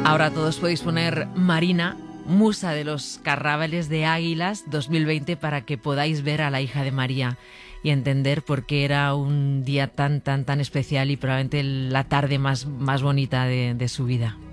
Ahora todos podéis poner Marina, musa de los carnavales de Águilas 2020, para que podáis ver a la hija de María y entender por qué era un día tan especial y probablemente la tarde más bonita de su vida.